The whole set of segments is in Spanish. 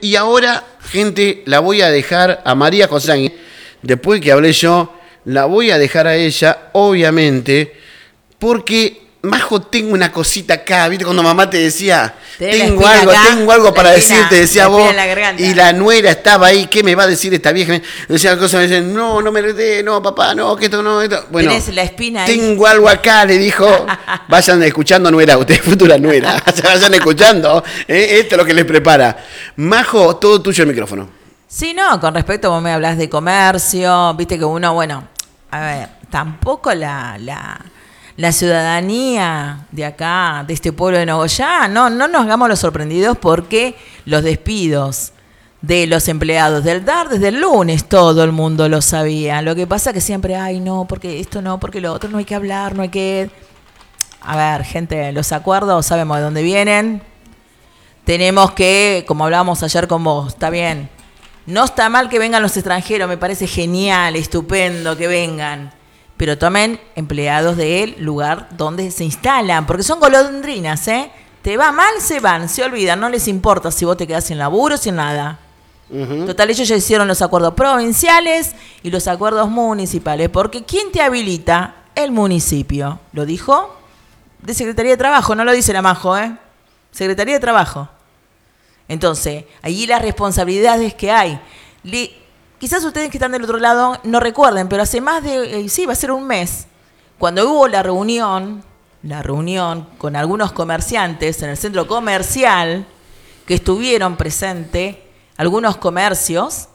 Y ahora, gente, la voy a dejar a María José. Después que hablé yo, la voy a dejar a ella, obviamente, porque, Majo, tengo una cosita acá. ¿Viste cuando mamá te decía, tengo algo para decirte? Decía vos, y la nuera estaba ahí, ¿qué me va a decir esta vieja? Decía cosas, me decían, no me dé, no, papá, no, que esto no, esto. Bueno, tenés la espina ahí. Tengo algo acá, le dijo. Vayan escuchando, nuera, usted es futura nuera. Vayan escuchando, esto es lo que les prepara. Majo, todo tuyo el micrófono. Sí, no, con respecto, vos me hablás de comercio, viste que uno, bueno, a ver, tampoco la ciudadanía de acá, de este pueblo de Nogoyá, no nos hagamos los sorprendidos porque los despidos de los empleados del DAR desde el lunes todo el mundo lo sabía. Lo que pasa que siempre, ay no, porque esto no, porque lo otro no hay que hablar, no hay que... A ver, gente, los acuerdos sabemos de dónde vienen. Tenemos que, como hablábamos ayer con vos, está bien. No está mal que vengan los extranjeros, me parece genial, estupendo que vengan. Pero tomen empleados del lugar donde se instalan, porque son golondrinas, ¿eh? Te va mal, se van, se olvidan, no les importa si vos te quedás sin laburo, sin nada. Uh-huh. Total, ellos ya hicieron los acuerdos provinciales y los acuerdos municipales, porque ¿quién te habilita? El municipio. Lo dijo de Secretaría de Trabajo, no lo dice la Majo, ¿eh? Secretaría de Trabajo. Entonces, allí las responsabilidades que hay. Quizás ustedes que están del otro lado no recuerden, pero hace más de, va a ser un mes, cuando hubo la reunión con algunos comerciantes en el centro comercial, que estuvieron presentes, algunos comercios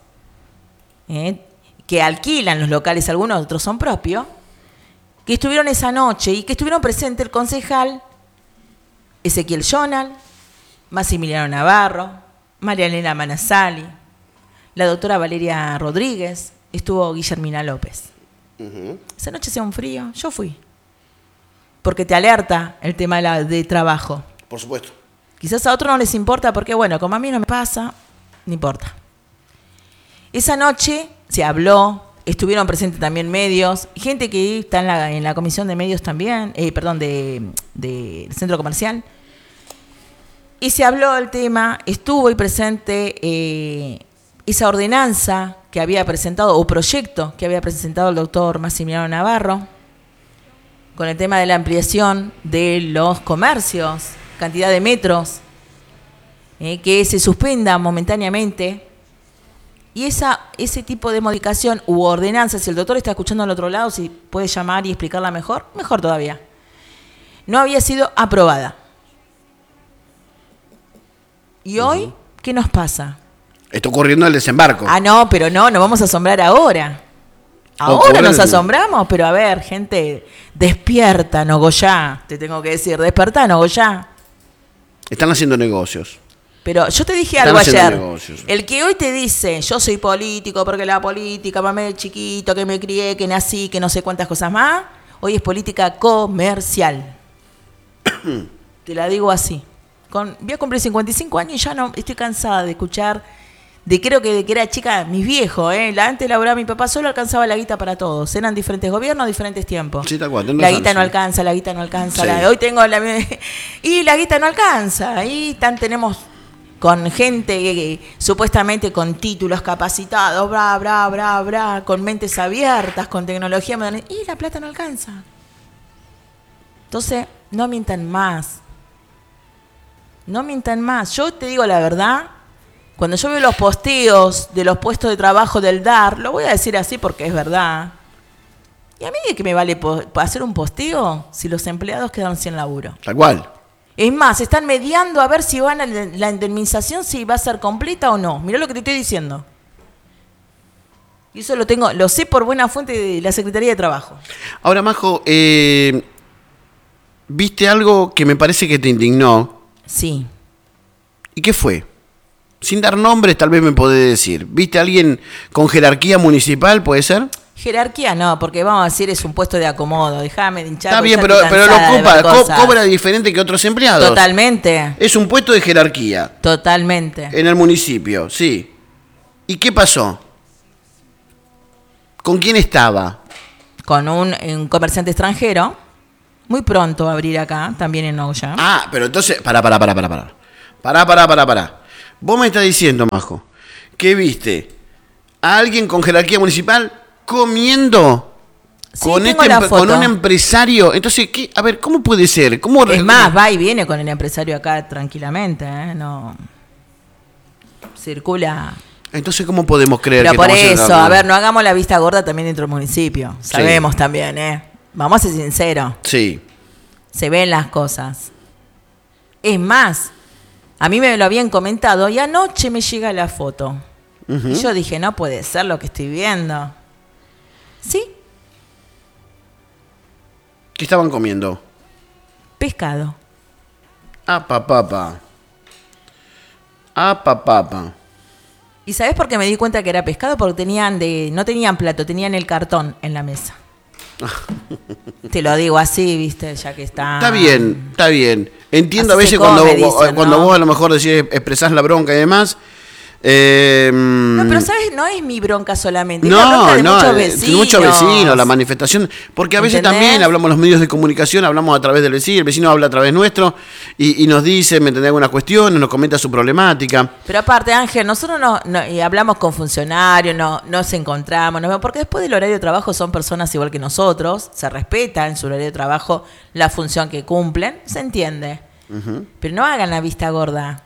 que alquilan los locales, algunos otros son propios, que estuvieron esa noche y que estuvieron presentes el concejal Ezequiel Jonal, Maximiliano Navarro, María Elena Manasali, la doctora Valeria Rodríguez, estuvo Guillermina López. Uh-huh. Esa noche hacía un frío, yo fui. Porque te alerta el tema de trabajo. Por supuesto. Quizás a otros no les importa porque, bueno, como a mí no me pasa, no importa. Esa noche se habló, estuvieron presentes también medios, gente que está en la comisión de medios también, del centro comercial. Y se habló del tema, estuvo ahí presente esa ordenanza que había presentado, o proyecto que había presentado el doctor Maximiliano Navarro, con el tema de la ampliación de los comercios, cantidad de metros, que se suspenda momentáneamente. Y ese tipo de modificación u ordenanza, si el doctor está escuchando al otro lado, si puede llamar y explicarla mejor todavía, no había sido aprobada. ¿Y hoy qué nos pasa? Está ocurriendo el desembarco. No, pero no vamos a asombrar ahora. Ahora nos asombramos, pero a ver, gente, despierta, Nogoyá, te tengo que decir, despertá, Nogoyá. Están haciendo negocios. Pero yo te dije algo ayer. Negocios. El que hoy te dice, yo soy político porque la política, mamá de chiquito, que me crié, que nací, que no sé cuántas cosas más, hoy es política comercial. Te la digo así. Voy a cumplir 55 años y ya no estoy cansada de escuchar, creo que de que era chica, mis viejos, antes laburaba mi papá, solo alcanzaba la guita para todos, eran diferentes gobiernos, diferentes tiempos. Sí, tal cual, la guita no alcanza, sí. Hoy tengo y la guita no alcanza, y tenemos con gente que supuestamente con títulos capacitados, con mentes abiertas, con tecnología moderna, y la plata no alcanza. Entonces, no mientan más. No mientan más. Yo te digo la verdad, cuando yo veo los posteos de los puestos de trabajo del DAR, lo voy a decir así porque es verdad. ¿Y a mí de qué me vale hacer un posteo si los empleados quedan sin laburo? Tal cual. Es más, están mediando a ver si van a la indemnización, si va a ser completa o no. Mirá lo que te estoy diciendo. Y eso lo sé por buena fuente de la Secretaría de Trabajo. Ahora, Majo, ¿viste algo que me parece que te indignó? Sí. ¿Y qué fue? Sin dar nombres, tal vez me podés decir. ¿Viste a alguien con jerarquía municipal, puede ser? Jerarquía no, porque vamos a decir es un puesto de acomodo. Déjame de hinchar. Está bien, pero lo ocupa, cobra diferente que otros empleados. Totalmente. Es un puesto de jerarquía. Totalmente. En el municipio, sí. ¿Y qué pasó? ¿Con quién estaba? Con un comerciante extranjero. Muy pronto va a abrir acá, también en Nogoyá. Pero entonces, pará. Vos me estás diciendo, Majo, que viste a alguien con jerarquía municipal comiendo Sí, con, tengo la foto. con un empresario. Entonces, ¿qué? A ver, ¿cómo puede ser? ¿Cómo Es más, va y viene con el empresario acá tranquilamente, ¿eh? No circula. Entonces, ¿cómo podemos creer Pero que por estamos eso, a ver, no hagamos la vista gorda también dentro del municipio. Sí. Sabemos también, ¿eh? Vamos a ser sinceros. Sí. Se ven las cosas. Es más, a mí me lo habían comentado y anoche me llega la foto. Y yo dije, no puede ser lo que estoy viendo. ¿Sí? ¿Qué estaban comiendo? Pescado. Papa. Papa. ¿Y sabes por qué me di cuenta que era pescado? Porque no tenían plato, tenían el cartón en la mesa. Te lo digo así, viste, ya que está. Está bien. Entiendo Así a veces se come, cuando, dicen, cuando ¿no? vos a lo mejor decís, expresás la bronca y demás. No, pero ¿sabes? No es mi bronca solamente. Es la No, bronca de no, muchos vecinos. la manifestación, porque a veces ¿Entendés? también hablamos los medios de comunicación, hablamos a través del vecino, el vecino habla a través nuestro y nos dice, ¿me entendés? Algunas cuestiones, nos comenta su problemática. Pero aparte, Ángel, nosotros y hablamos con funcionarios, nos encontramos, porque después del horario de trabajo son personas igual que nosotros, se respeta en su horario de trabajo la función que cumplen, se entiende. Pero no hagan la vista gorda.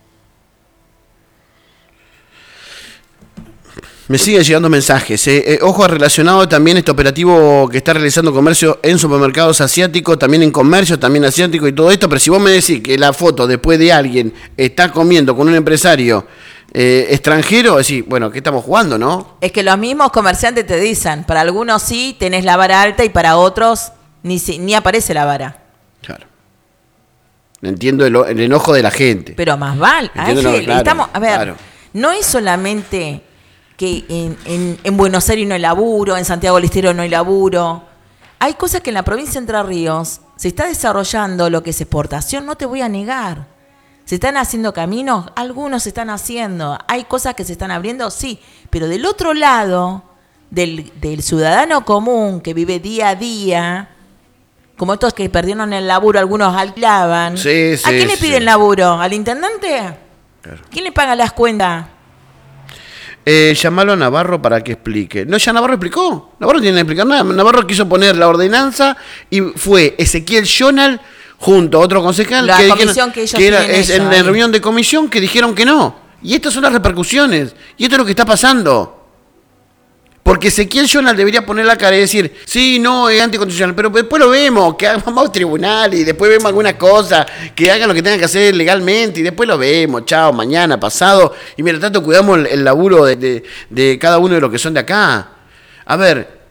Me siguen llegando mensajes. Ojo, relacionado también este operativo que está realizando comercio en supermercados asiáticos, también en comercio, también asiático y todo esto. Pero si vos me decís que la foto después de alguien está comiendo con un empresario extranjero, decís, bueno, ¿qué estamos jugando, no? Es que los mismos comerciantes te dicen, para algunos sí tenés la vara alta y para otros ni aparece la vara. Claro. Entiendo el enojo de la gente. Pero más vale, Entiendo, Ángel, claro, claro. No es solamente que en Buenos Aires no hay laburo, en Santiago del Estero no hay laburo. Hay cosas que en la provincia de Entre Ríos se está desarrollando lo que es exportación, no te voy a negar. ¿Se están haciendo caminos? Algunos se están haciendo. Hay cosas que se están abriendo, sí. Pero del otro lado, del ciudadano común que vive día a día, como estos que perdieron el laburo, algunos alquilaban. Sí, ¿A quién le sí. piden laburo? ¿Al intendente? Claro. ¿Quién le paga las cuentas? Llamalo a Navarro para que explique. No, ya Navarro explicó. Navarro no tiene que explicar nada. Navarro quiso poner la ordenanza y fue Ezequiel Jonal junto a otro concejal La que comisión que ellos era tienen ellos, en la ahí. reunión de comisión que dijeron que no. Y estas son las repercusiones. Y esto es lo que está pasando. Porque Ezequiel Jonal debería poner la cara y decir, sí, no, es anticonstitucional, pero después lo vemos, que vamos al tribunal y después vemos alguna cosa, que hagan lo que tengan que hacer legalmente y después lo vemos, chao, mañana, pasado, y mientras tanto cuidamos el laburo de cada uno de los que son de acá. A ver,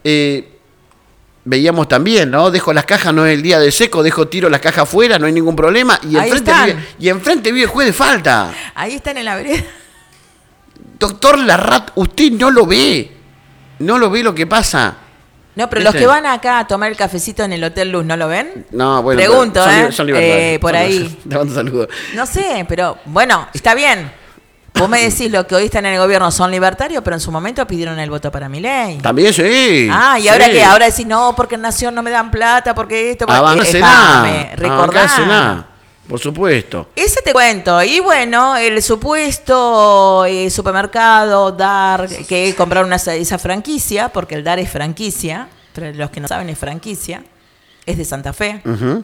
veíamos también, ¿no? Dejo las cajas, no es el día de seco, tiro las cajas afuera, no hay ningún problema, y Ahí enfrente vive el juez de falta. Ahí están en la vereda. Doctor Larrat, usted no lo ve. No lo ve lo que pasa. No, pero ¿Viste? los que van acá a tomar el cafecito en el Hotel Luz, ¿no lo ven? No, bueno. Pregunto, Son libertarios. por ahí. Te mando saludos. No sé, pero bueno, está bien. Vos me decís lo que hoy están en el gobierno son libertarios, pero en su momento pidieron el voto para Milei. También sí. Ah, ¿y sí. ahora qué? Ahora decís, no, porque en Nación no me dan plata, porque esto... Avancela. Recordá. Avancela. Por supuesto. Ese te cuento. Y bueno, el supuesto supermercado Dar, que compraron esa franquicia, porque el Dar es franquicia, pero los que no saben es franquicia, es de Santa Fe. Ujú.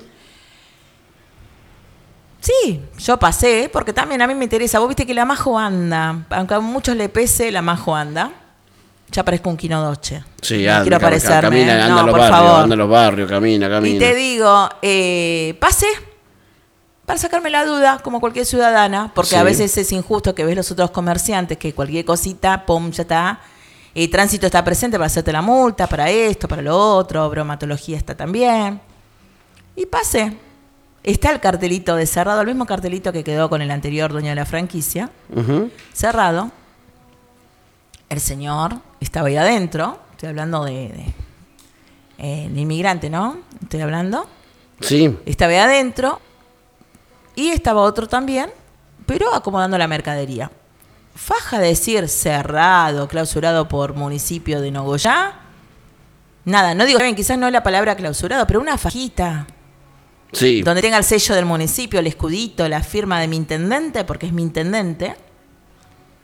Sí, yo pasé, porque también a mí me interesa. Vos viste que la Majo anda, aunque a muchos le pese, la Majo anda. Ya parezco un Quinodoche. Sí, No anda, quiero parecerme. camina, no, anda a los por barrios, favor. anda a los barrios, camina. Y te digo, pasé para sacarme la duda, como cualquier ciudadana, porque Sí. a veces es injusto que ves los otros comerciantes que cualquier cosita, pum, ya está. Tránsito está presente para hacerte la multa, para esto, para lo otro, bromatología está también. Y pasé. Está el cartelito de cerrado, el mismo cartelito que quedó con el anterior dueño de la franquicia, Ujú. cerrado. El señor estaba ahí adentro, estoy hablando de el inmigrante, ¿no? Estoy hablando. Sí. Estaba ahí adentro y estaba otro también, pero acomodando la mercadería. Faja decir cerrado, clausurado por municipio de Nogoyá. Nada, no digo, quizás no es la palabra clausurado, pero una fajita. Sí. Donde tenga el sello del municipio, el escudito, la firma de mi intendente, porque es mi intendente.